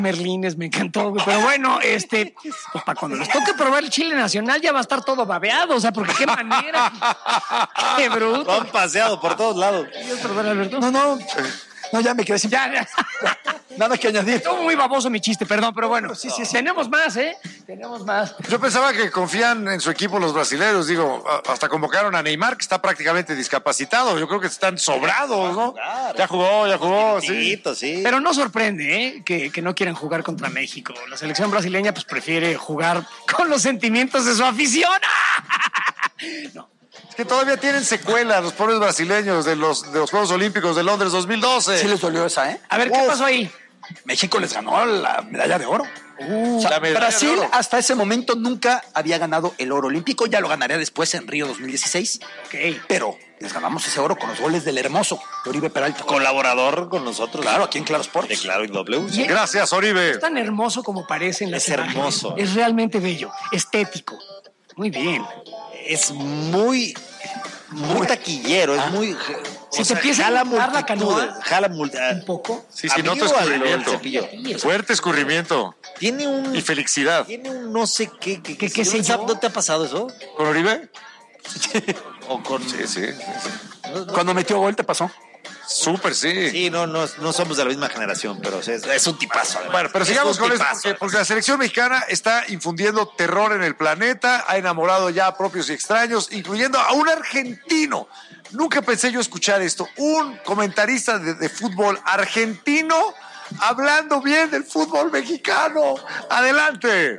merlines, me encantó, güey. Pero bueno, pues para cuando les toque probar el chile nacional ya va a estar todo babeado, o sea, porque qué manera. Qué bruto. Lo han paseado por todos lados. Perdón, Alberto. No, ya me quedé sin... Ya. Nada que añadir. Estuvo muy baboso mi chiste, perdón, pero bueno. Sí. Tenemos más, ¿eh? Tenemos más. Yo pensaba que confían en su equipo los brasileños, digo, hasta convocaron a Neymar, que está prácticamente discapacitado. Yo creo que están sobrados, ¿no? Claro. Ya jugó, sí. Sí. Pero no sorprende, ¿eh? Que no quieran jugar contra México. La selección brasileña pues prefiere jugar con los sentimientos de su afición. No. Es que todavía tienen secuelas los pobres brasileños de los Juegos Olímpicos de Londres 2012. Sí les dolió esa, ¿eh? A ver, ¿qué pasó ahí? México les ganó la medalla de oro. O sea, La medalla Brasil de oro. hasta ese momento nunca había ganado el oro olímpico, ya lo ganaría después en Río 2016. Ok. Pero les ganamos ese oro con los goles del hermoso de Oribe Peralta. Colaborador con nosotros. Claro, aquí en Claro Sports. De Claro y W. Y Gracias, Oribe. es tan hermoso como parece en las Es imágenes. hermoso. Es realmente bello, estético. Muy bien. Es muy taquillero, es muy... Si te empieza a inundar la canoa, Jala un poco. Sí, amigo noto al escurrimiento. Cepillo. Fuerte escurrimiento Tiene un... y felicidad. Tiene un no sé qué... ¿Qué sé yo? ¿No te ha pasado eso? ¿Con Oribe? O con... Sí. Cuando metió gol te pasó. Súper, sí. Sí, no somos de la misma generación, pero es un tipazo. además. Bueno, pero Es sigamos un con eso, tipazo. porque la selección mexicana está infundiendo terror en el planeta, ha enamorado ya a propios y extraños, incluyendo a un argentino. Nunca pensé yo escuchar esto. Un comentarista de fútbol argentino hablando bien del fútbol mexicano. Adelante.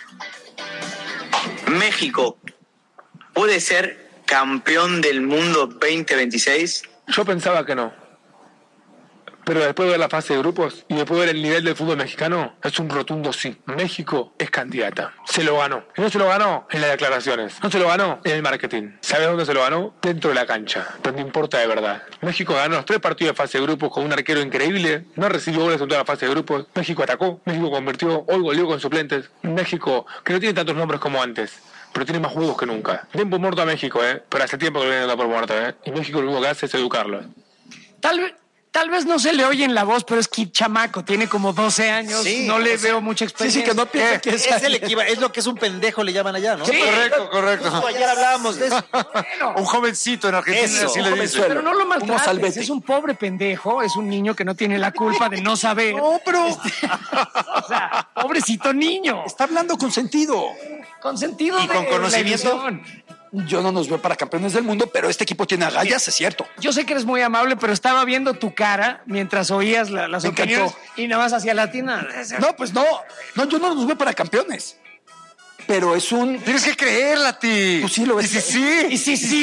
México puede ser campeón del mundo 2026. Yo pensaba que no. Pero después de ver la fase de grupos y después de ver el nivel del fútbol mexicano, es un rotundo sí. México es candidata. Se lo ganó. Y no se lo ganó en las declaraciones. No se lo ganó en el marketing. ¿Sabes dónde se lo ganó? Dentro de la cancha. Donde importa de verdad. México ganó los 3 partidos de fase de grupos con un arquero increíble. No recibió goles en toda la fase de grupos. México atacó. México convirtió. Hoy goleó con suplentes. México, que no tiene tantos nombres como antes, pero tiene más juegos que nunca. Den por muerto a México, pero hace tiempo que lo vienen dando por muerto, Y México lo único que hace es educarlo. Tal vez no se le oye en la voz, pero es que chamaco, tiene como 12 años, Sí, no le o sea, veo mucha experiencia. Sí, que no piense que Es el equivalente, es lo que es un pendejo, le llaman allá, ¿no? Sí, Correcto. Justo ayer hablábamos de eso. Un jovencito en Argentina, Eso, así le dice. Pero no lo Como maltrates, Salvetti. es un pobre pendejo, es un niño que no tiene la culpa de no saber. No, pero O sea, pobrecito niño, está hablando con sentido. con sentido Y de con conocimiento. la ilusión. Yo no nos veo para campeones del mundo, pero este equipo tiene agallas, es cierto. Yo sé que eres muy amable, pero estaba viendo tu cara mientras oías las Me opiniones encantó. y nada más hacia latina. No, pues no, yo no nos veo para campeones. Pero es un... Tienes que creerla a ti. Pues sí, lo ves. Y sí. ¿Y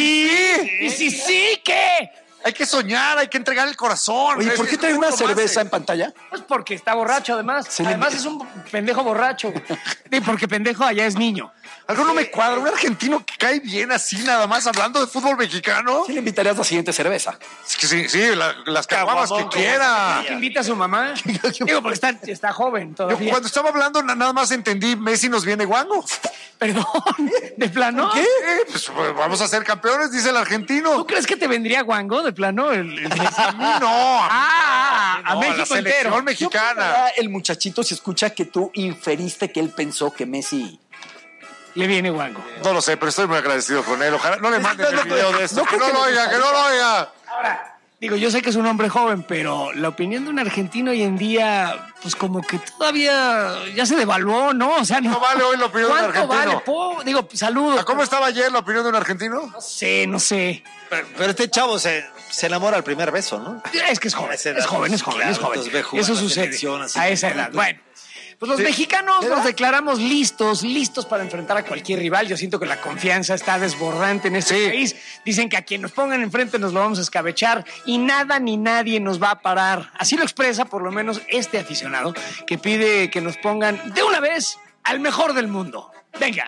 si sí qué? Hay que soñar, hay que entregar el corazón. Oye, ¿por qué trae una Tomarse. cerveza en pantalla? Pues porque está borracho además. Se le- Además es un pendejo borracho. Y porque pendejo allá es niño. Algo no me cuadra. Un argentino que cae bien así, nada más hablando de fútbol mexicano. Sí le invitarías la siguiente cerveza. Es que sí, las caguamas que Caguamón, quiera. ¿Que invita a su mamá? Digo, porque está joven Yo todavía. cuando estaba hablando nada más entendí, Messi nos viene guango. Perdón, de plano. ¿Qué? Pues vamos a ser campeones, dice el argentino. ¿Tú crees que te vendría guango de plano? A mí no. A No, México la selección entero. mexicana. El muchachito se escucha que tú inferiste que él pensó que Messi... Le viene guango. No lo sé, pero estoy muy agradecido con él. Ojalá no le manden el video de esto. no Que creo no que lo le oiga, que no lo oiga. Ahora, digo, yo sé que es un hombre joven, pero la opinión de un argentino hoy en día, pues como que todavía ya se devaluó, ¿no? O sea, No vale hoy la opinión de un ¿Cuánto argentino. vale? Digo, saludos. ¿Cómo estaba ayer la opinión de un argentino? No sé. Pero este chavo se enamora al primer beso, ¿no? Es que es joven, A esa edad, es joven. claro, entonces ve jugar Eso la sucede selección así. a esa edad. Bueno, pues los mexicanos nos declaramos listos para enfrentar a cualquier rival. Yo siento que la confianza está desbordante en este país. Dicen que a quien nos pongan enfrente nos lo vamos a escabechar y nada ni nadie nos va a parar. Así lo expresa por lo menos este aficionado que pide que nos pongan de una vez al mejor del mundo. Venga.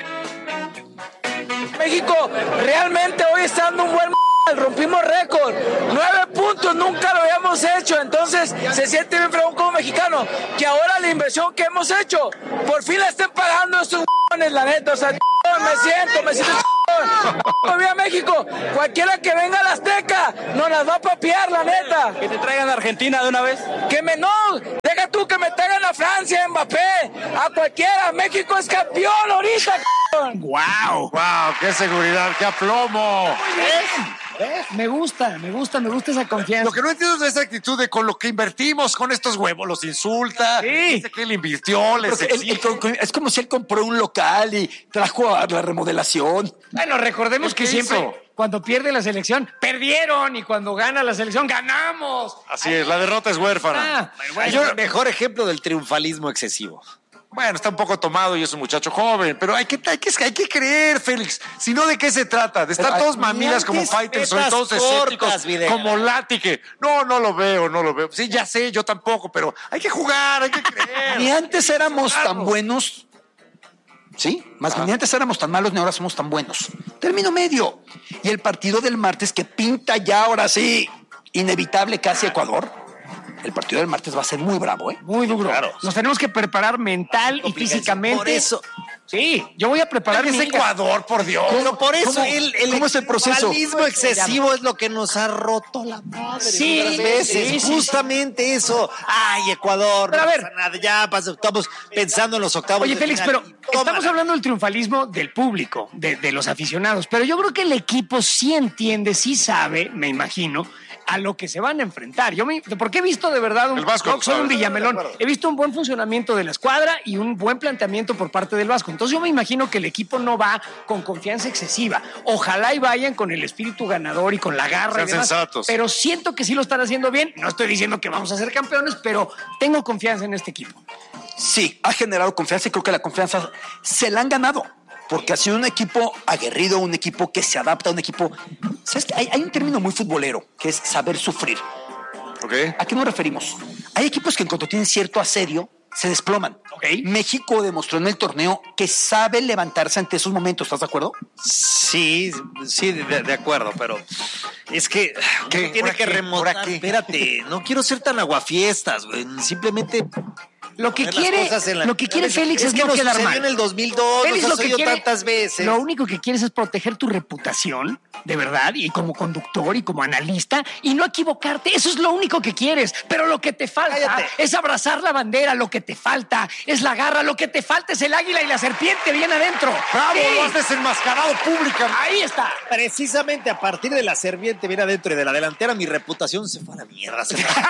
México realmente hoy está dando un buen rompimos récord, 9 puntos, nunca lo habíamos hecho, entonces se siente bien fregón como mexicano, que ahora la inversión que hemos hecho, por fin la estén pagando estos la neta, o sea, me siento viva México, cualquiera que venga a la Azteca, nos las va a papear, la neta. Que te traigan a Argentina de una vez. Deja tú que me traigan a Francia, Mbappé, a cualquiera. México es campeón ahorita, cabrón. ¡Wow! ¡Wow! ¡Qué seguridad! ¡Qué aplomo! ¿Ves? Me gusta esa confianza. Lo que no entiendo es esa actitud de con lo que invertimos con estos huevos, los insulta, Sí. dice que él invirtió, les exige. Es como si él compró un local y trajo a la remodelación. Bueno, recordemos ¿Qué que siempre, hizo? cuando pierde la selección, perdieron, y cuando gana la selección, ganamos. Así es, la derrota es huérfana. Es el mejor ejemplo del triunfalismo excesivo. Bueno, está un poco tomado y es un muchacho joven, pero hay que creer, Félix. Si no, ¿de qué se trata? De estar Pero, todos mamilas como antes Faitelson, metas todos cortas, escépticos, Videla. como Lati, que no lo veo. Sí, ya sé, yo tampoco, pero hay que jugar, hay que creer. Ni antes éramos Claro. tan buenos. ¿Sí? Más bien, ni antes éramos tan malos, ni ahora somos tan buenos. Término medio. Y el partido del martes que pinta ya ahora sí, inevitable casi Ecuador. El partido del martes va a ser muy bravo, ¿eh? Muy duro. Claro. Nos tenemos que preparar mental y físicamente. Por eso. Sí, yo voy a preparar Es mi Ecuador, por Dios. Pero por eso ¿Cómo- cómo es el proceso? triunfalismo excesivo es lo que nos ha roto la madre Sí, otras veces. sí, sí, justamente eso. Ay, Ecuador, Pero no a ver. pasa nada. Ya estamos pensando en los octavos. Oye, de Félix, final. pero Tómala. estamos hablando del triunfalismo del público, de los aficionados, pero yo creo que el equipo sí entiende, sí sabe, me imagino, a lo que se van a enfrentar. Porque he visto de verdad El Vasco no lo soy un sabe. Villamelón, he visto un buen funcionamiento de la escuadra y un buen planteamiento por parte del Vasco. Entonces yo me imagino que el equipo no va con confianza excesiva. Ojalá y vayan con el espíritu ganador y con la garra Sean y demás. sensatos. Pero siento que sí lo están haciendo bien. No estoy diciendo que vamos a ser campeones, pero tengo confianza en este equipo. Sí, ha generado confianza y creo que la confianza se la han ganado. Porque ha sido un equipo aguerrido, un equipo que se adapta, un equipo... ¿Sabes qué? Hay un término muy futbolero, que es saber sufrir. ¿Ok? ¿A qué nos referimos? Hay equipos que en cuanto tienen cierto asedio, se desploman. Ok. México demostró en el torneo que sabe levantarse ante esos momentos, ¿estás de acuerdo? Sí, de acuerdo, pero es que ¿Qué? uno tiene ¿Por que aquí? remontar. ¿Por aquí? Espérate, no quiero ser tan aguafiestas, güey. Simplemente Lo que poner las quiere, cosas en la- lo que quiere Félix es que no nos quedar sucedió mal. en el 2002, Félix, nos lo ha que sucedido quiere, tantas veces. lo único que quieres es proteger tu reputación, de verdad, y como conductor y como analista, y no equivocarte. Eso es lo único que quieres. Pero lo que te falta Cállate. es abrazar la bandera. Lo que te falta es la garra. Lo que te falta es el águila y la serpiente bien adentro. ¡Bravo! Sí, Lo has desenmascarado públicamente. ahí está. Precisamente a partir de la serviente, mira, adentro y de la delantera, mi reputación se fue a la mierda.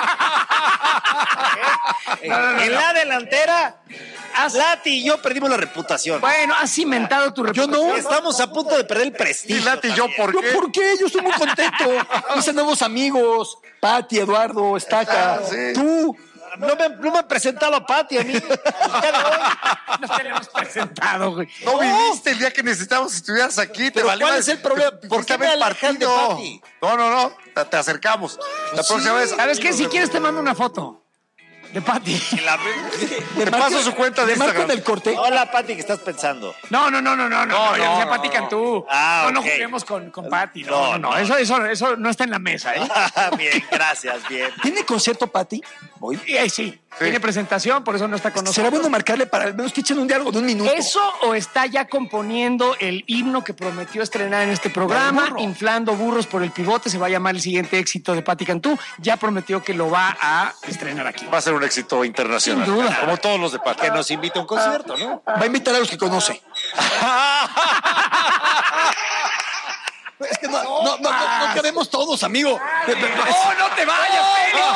En la delantera, Lati y yo perdimos la reputación. Bueno, has cimentado tu reputación. Estamos a punto de perder el prestigio. Y Lati, ¿yo por ¿Yo qué? por qué? Yo estoy muy contento. Hice nuevos amigos. Pati, Eduardo, Estaca, sí. tú. No me han presentado a Pati, a mí. No te lo hemos presentado, güey. No viniste el día que necesitábamos que estuvieras aquí. Pero valió ¿cuál madre. es el problema? Dijiste ¿Por qué me haber alejan de partido. Pati? No. Te acercamos. La próxima vez. ¿Sabes qué? Si quieres te mando una foto de Pati. Te paso su cuenta de ¿De Marco Instagram. del corte? Hola, Pati, ¿qué estás pensando? No, yo no sé Pati Cantú. Ah, no ok. juguemos con Pati. No. Eso no está en la mesa, ¿eh? Bien, gracias, bien. ¿Tiene concierto, Pati? Hoy. Y sí, tiene presentación, por eso no está con Será nosotros. bueno marcarle para al menos que echen un diálogo de un minuto. ¿Eso o está ya componiendo el himno que prometió estrenar en este programa? Inflando burros por el pivote, se va a llamar el siguiente éxito de Pati Cantú. Ya prometió que lo va a estrenar aquí. Va a ser un éxito internacional. Sin duda. Como todos los de Pati. Que nos invita a un concierto, ¿no? Va a invitar a los que conoce. Es que no cabemos todos, amigo. ¡Oh, no te vayas, Félix!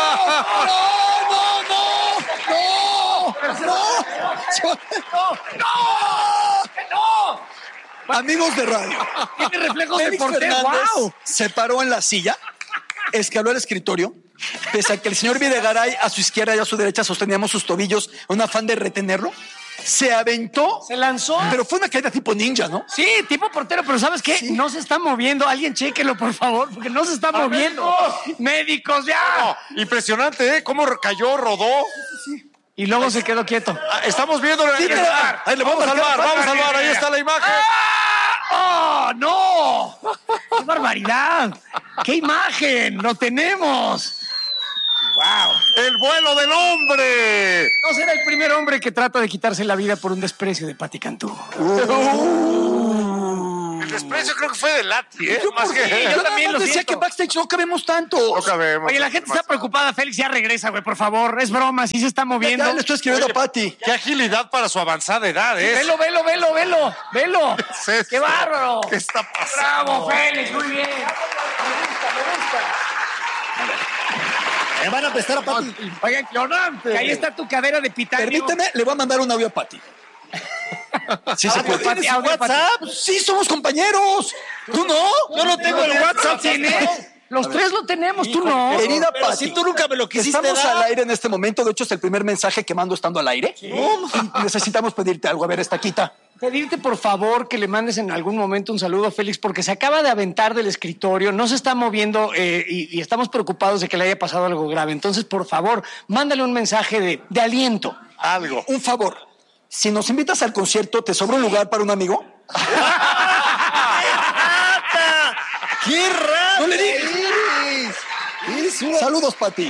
Amigos de radio. Tiene reflejos de Félix portero. Fernández ¡Wow! se paró en la silla, escaló al escritorio, pese a que el señor Videgaray a su izquierda y a su derecha sosteníamos sus tobillos en un afán de retenerlo. Se aventó, Se lanzó. pero fue una caída tipo ninja, ¿no? Sí, tipo portero, pero ¿sabes qué? No se está moviendo. Alguien chéquelo, por favor, porque no se está moviendo. ¡Médicos, ya! No, impresionante, ¿eh? Cómo cayó, rodó. Y luego se quedó quieto. Estamos viendo. Sí, pero- Ahí le vamos al bar, vamos al bar. Ahí está la imagen. ¡Oh, no! ¡Qué barbaridad! ¡Qué imagen! ¡Lo tenemos! ¡Wow! El vuelo del hombre. No será el primer hombre que trata de quitarse la vida por un desprecio de Pati Cantú. desprecio creo que fue de Lati, ¿eh? Yo, Más que... yo también lo decía siento. que backstage no cabemos tanto. No cabemos. Oye, la gente está preocupada. Félix, ya regresa, güey, por favor. Es broma, sí se está moviendo. Ya le estoy escribiendo a Pati. Qué agilidad para su avanzada edad, ¿eh? Velo. Sí. ¡Qué bárbaro! ¿Qué está pasando? ¡Bravo, Félix! Muy bien. Me van a prestar a Pati. Oigan, que ahí está tu cadera de pitanio. Permíteme, le voy a mandar un audio a Pati. Sí se puede. Pati, audio, Pati. Sí, somos compañeros. ¿Tú no? Yo no tengo el WhatsApp. ¿Tienes? Los tres lo tenemos, tú no. Querida Pero Pati, si tú nunca me lo quisiste estamos dar. al aire en este momento. De hecho, es el primer mensaje que mando estando al aire. Y necesitamos pedirte algo. A ver, esta quita. Pedirte, por favor, que le mandes en algún momento un saludo a Félix, porque se acaba de aventar del escritorio, no se está moviendo y estamos preocupados de que le haya pasado algo grave. Entonces, por favor, mándale un mensaje de aliento. Algo. Un favor. Si nos invitas al concierto, ¿te sobra un lugar para un amigo? ¡Qué raro! ¡No le digas! Saludos, Pati.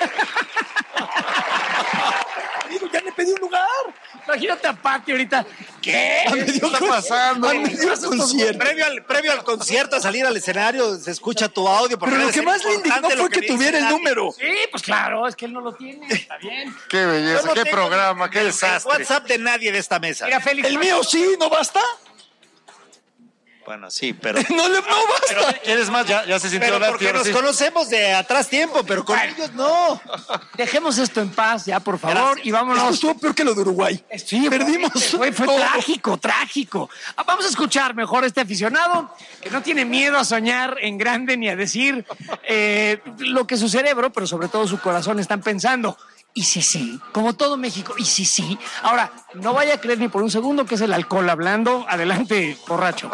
Amigo, ya le pedí un lugar. Imagínate a Pati ahorita. ¿Qué? ¿Qué está pasando? A medio concierto. Previo al concierto, a salir al escenario, se escucha tu audio. porque Pero lo debe que ser más le indignó importante fue lo que dice tuviera el nadie. número. Sí, pues claro, es que él no lo tiene. Está bien. Qué Yo belleza, no qué tengo programa, qué el desastre. WhatsApp de nadie de esta mesa. Mira, Félix. El mío sí, ¿no basta? Bueno, sí, pero... No basta. ¿Quieres más? Ya se sintió Pero Lati, porque ahora nos sí. conocemos de atrás tiempo, pero con Bueno. ellos no. Dejemos esto en paz ya, por favor, Gracias. y Esto vámonos. estuvo peor que lo de Uruguay. Sí, Perdimos. fue todo. trágico. Vamos a escuchar mejor a este aficionado que no tiene miedo a soñar en grande ni a decir lo que su cerebro, pero sobre todo su corazón están pensando. Y sí, como todo México, y sí. Ahora, no vaya a creer ni por un segundo que es el alcohol hablando. Adelante, borracho.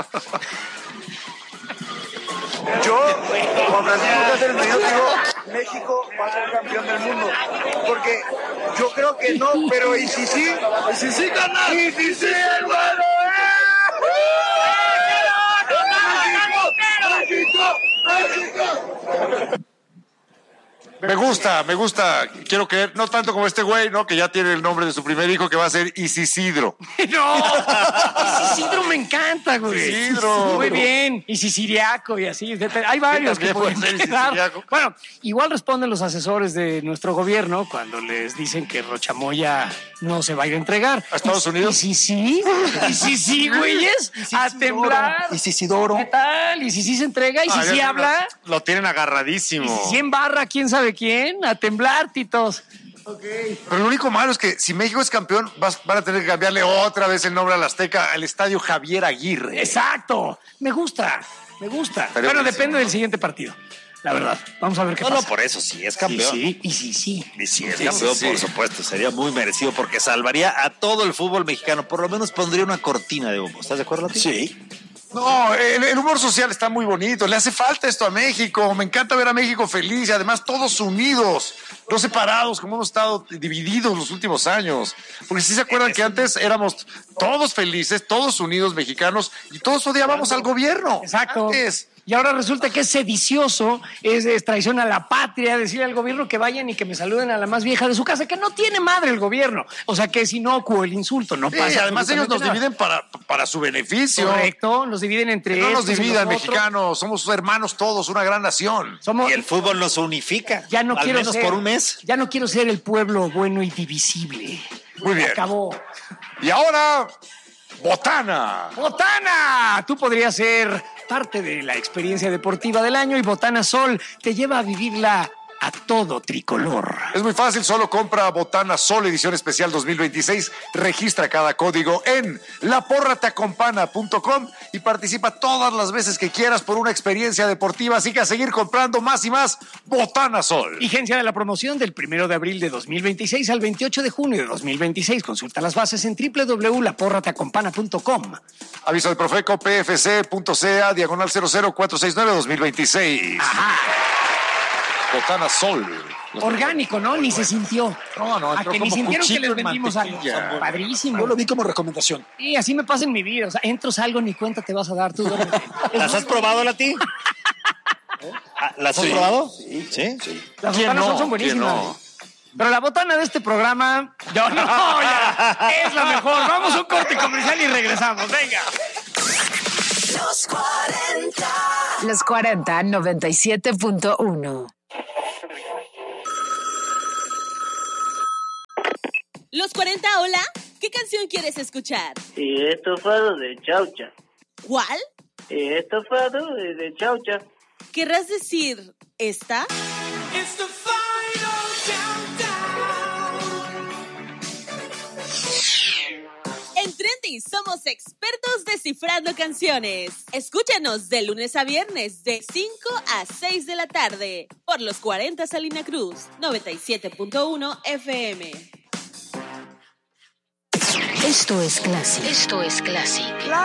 Yo, Juan Francisco Cáceres Muñoz, digo, México va a ser campeón del mundo. Porque yo creo que no, pero y si sí, gana. Y si sí, hermano. ¡México! Me gusta. Quiero creer, no tanto como este güey, ¿no? Que ya tiene el nombre de su primer hijo, que va a ser Isisidro. ¡No! Isidro me encanta, güey. Isidro. Muy bien. Y Siciliaco y así. Hay varios Sí, que también pueden puede ser quedar. Siciliaco. Bueno, igual responden los asesores de nuestro gobierno cuando les dicen que Rochamoya no se va a ir a entregar. ¿A Estados Unidos? Y sí, güeyes. A temblar. Y Isidoro. ¿Qué tal? Y si se entrega, y si sí ya habla. Lo tienen agarradísimo. Y si embarra, quién sabe quién. A temblar, titos. Pero lo único malo es que si México es campeón, van a tener que cambiarle otra vez el nombre al Azteca, al Estadio Javier Aguirre. Exacto. Me gusta. Pero Bueno, buenísimo. depende del siguiente partido. La verdad. Vamos a ver qué No, pasa. por eso sí es campeón. Sí. Y sí. Y si es campeón, por supuesto, sería muy merecido porque salvaría a todo el fútbol mexicano. Por lo menos pondría una cortina de humo. ¿Estás de acuerdo, Lati? Sí. No, el humor social está muy bonito. Le hace falta esto a México. Me encanta ver a México feliz y además todos unidos, no separados, como hemos estado divididos los últimos años. Porque si se acuerdan que antes éramos todos felices, todos unidos mexicanos y todos odiábamos al gobierno. Exacto. Antes. Y ahora resulta que es sedicioso, es traición a la patria, decirle al gobierno que vayan y que me saluden a la más vieja de su casa, que no tiene madre el gobierno. O sea que es inocuo el insulto, no Sí, pasa. además ellos nos absolutamente nada. dividen para su beneficio. Correcto, nos dividen entre Que no nos estos y dividan, los otros. mexicanos. Somos hermanos todos, una gran nación. Somos, Y el fútbol nos unifica. ya no al quiero menos ser, por un mes. Ya no quiero ser el pueblo bueno y divisible. Muy bien. Acabó. Y ahora, Botana. ¡Botana! Tú podrías ser parte de la experiencia deportiva del año y Botana Sol te lleva a vivirla a todo tricolor. Es muy fácil, solo compra Botana Sol edición especial 2026, registra cada código en laporrateacompana.com y participa todas las veces que quieras por una experiencia deportiva, así que a seguir comprando más y más Botana Sol. Vigencia de la promoción del 1 de abril de 2026 al 28 de junio de 2026. Consulta las bases en www.laporrateacompana.com. Aviso de Profeco pfc.ca diagonal 00469 2026. Ajá. Botana Sol. Orgánico, ¿no? Ni se sintió. No, a entró que ni como sintieron que cuchillo les en vendimos algo. mantequilla. Padrísimo. Yo lo vi como recomendación. Y así me pasa en mi vida. O sea, entro, salgo, ni cuenta te vas a dar tú. duérmete. ¿Las has probado, Lati? ¿Las has probado? Sí. Las ¿Quién botanas no? son buenísimas. ¿Quién no? Pero la botana de este programa, ya, es la mejor. Vamos a un corte comercial y regresamos. Venga. Los 40. Los 40, 97.1. Los 40, hola. ¿Qué canción quieres escuchar? Estofado de chaucha. ¿Cuál? Estofado de chaucha. ¿Querrás decir esta? En Trending somos expertos descifrando canciones. Escúchanos de lunes a viernes de 5 a 6 de la tarde por los 40 Salina Cruz, 97.1 FM. Esto es Classic.